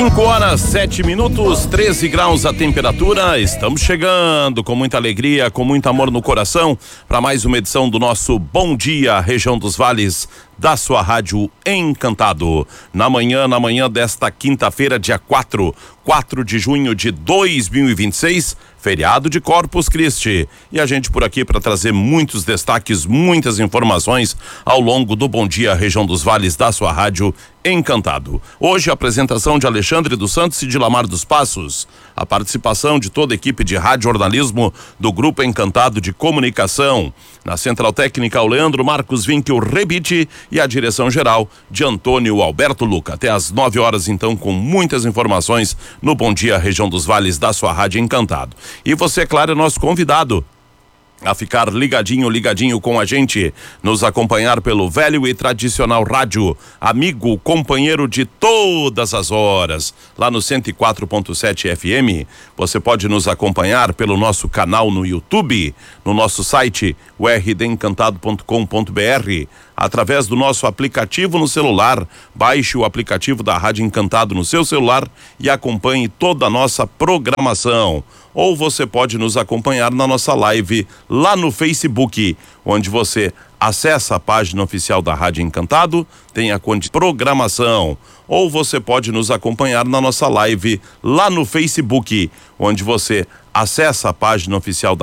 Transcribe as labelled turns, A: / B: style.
A: 5h07, 13 graus a temperatura. Estamos chegando com muita alegria, com muito amor no coração, para mais uma edição do nosso Bom Dia Região dos Vales, da sua rádio Encantado. Na manhã desta quinta-feira, dia 4 de junho de 2026, feriado de Corpus Christi. E a gente por aqui para trazer muitos destaques, muitas informações ao longo do Bom Dia Região dos Vales, da sua rádio Encantado. Hoje a apresentação de Alexandre dos Santos e de Lamar dos Passos, a participação de toda a equipe de rádio jornalismo do Grupo Encantado de Comunicação. Na Central Técnica, o Leandro Marcos Vinck, o Rebite, e a direção geral de Antônio Alberto Luca. Até às 9 horas, então, com muitas informações no Bom Dia Região dos Vales, da sua rádio Encantado. E você, claro, é nosso convidado a ficar ligadinho com a gente, nos acompanhar pelo velho e tradicional rádio, amigo, companheiro de todas as horas, lá no 104.7 FM. Você pode nos acompanhar pelo nosso canal no YouTube, no nosso site, o rdencantado.com.br, através do nosso aplicativo no celular. Baixe o aplicativo da Rádio Encantado no seu celular e acompanhe toda a nossa programação. Ou você pode nos acompanhar na nossa live lá no Facebook, onde você acessa a página oficial da Rádio Encantado, tem a programação. Ou você pode nos acompanhar na nossa live lá no Facebook, onde você acessa a página oficial da